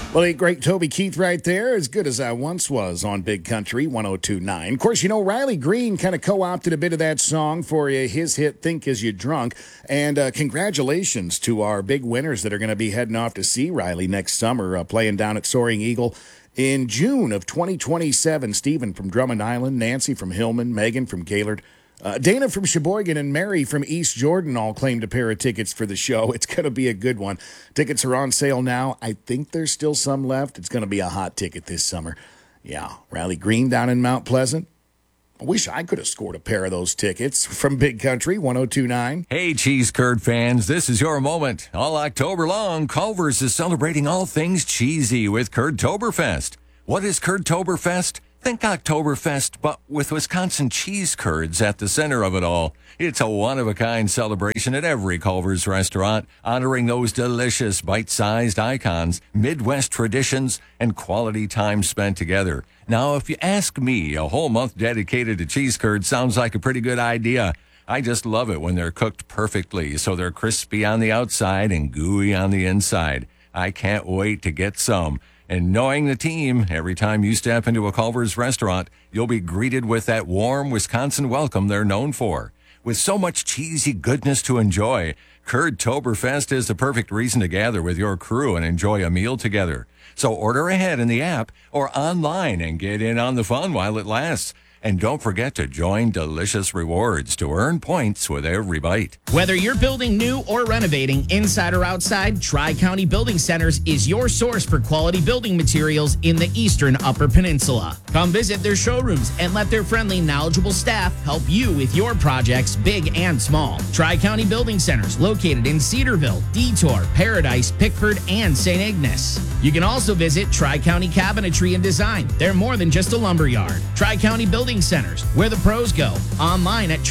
Well, a great Toby Keith right there, as good as I once was on Big Country 102.9. Of course, you know, Riley Green kind of co-opted a bit of that song for his hit, Think As You Drunk. And congratulations to our big winners that are going to be heading off to see Riley next summer, playing down at Soaring Eagle in June of 2027. Stephen from Drummond Island, Nancy from Hillman, Megan from Gaylord, Dana from Sheboygan, and Mary from East Jordan all claimed a pair of tickets for the show. It's going to be a good one. Tickets are on sale now. I think there's still some left. It's going to be a hot ticket this summer. Yeah, Riley Green down in Mount Pleasant. I wish I could have scored a pair of those tickets from Big Country 102.9. Hey, Cheese Curd fans, this is your moment. All October long, Culver's is celebrating all things cheesy with Curdtoberfest. What is Curdtoberfest? Think Oktoberfest, but with Wisconsin cheese curds at the center of it all. It's a one-of-a-kind celebration at every Culver's restaurant, honoring those delicious bite-sized icons, Midwest traditions, and quality time spent together. Now, if you ask me, a whole month dedicated to cheese curds sounds like a pretty good idea. I just love it when they're cooked perfectly, so they're crispy on the outside and gooey on the inside. I can't wait to get some. And knowing the team, every time you step into a Culver's restaurant, you'll be greeted with that warm Wisconsin welcome they're known for. With so much cheesy goodness to enjoy, Curdtoberfest is the perfect reason to gather with your crew and enjoy a meal together. So order ahead in the app or online and get in on the fun while it lasts. And don't forget to join Delicious Rewards to earn points with every bite. Whether you're building new or renovating, inside or outside, Tri-County Building Centers is your source for quality building materials in the Eastern Upper Peninsula. Come visit their showrooms and let their friendly, knowledgeable staff help you with your projects, big and small. Tri-County Building Centers, located in Cedarville, Detour, Paradise, Pickford, and St. Ignace. You can also visit Tri-County Cabinetry and Design. They're more than just a lumberyard. Tri-County Building Centers, where the pros go. Online at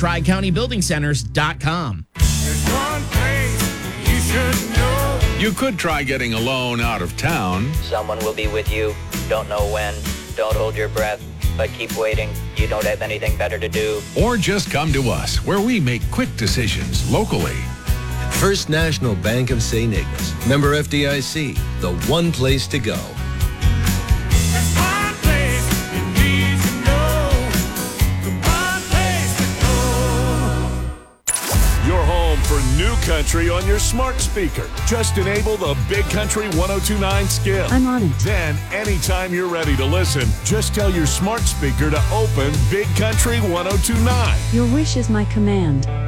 TriCountyBuildingCenters.com. There's one place you should know. You could try getting a loan out of town. Someone will be with you. Don't know when. Don't hold your breath. But keep waiting. You don't have anything better to do. Or just come to us, where we make quick decisions locally. First National Bank of St. Ignace. Member FDIC. The one place to go. There's one place you need to know. The one place to go. Your home for new country on your smart speaker. Just enable the Big Country 102.9 skill. I'm on it. Then, anytime you're ready to listen, just tell your smart speaker to open Big Country 102.9. Your wish is my command.